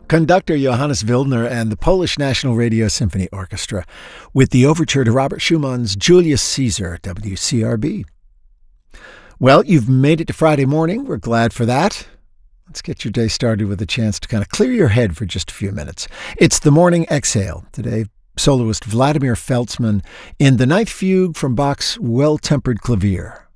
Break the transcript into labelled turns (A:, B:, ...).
A: Conductor Johannes Wildner and the Polish National Radio Symphony Orchestra with the overture to Robert Schumann's Julius Caesar, WCRB. Well, you've made it to Friday morning. We're glad for that. Let's get your day started with a chance to kind of clear your head for just a few minutes. It's the Morning Exhale. Today, soloist Vladimir Feltzman in the Ninth Fugue from Bach's Well-Tempered Clavier.